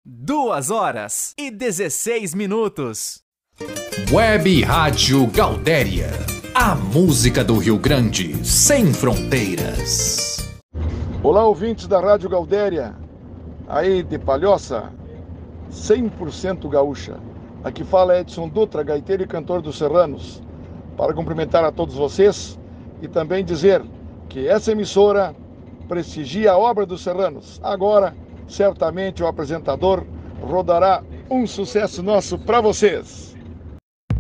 2h16. Web Rádio Gaudéria. A música do Rio Grande, sem fronteiras. Olá, ouvintes da Rádio Gaudéria. Aí de Palhoça, 100% gaúcha. Aqui fala Edson Dutra, gaiteiro e cantor dos Serranos. Para cumprimentar a todos vocês e também dizer que essa emissora prestigia a obra dos Serranos. Agora, certamente o apresentador rodará um sucesso nosso para vocês.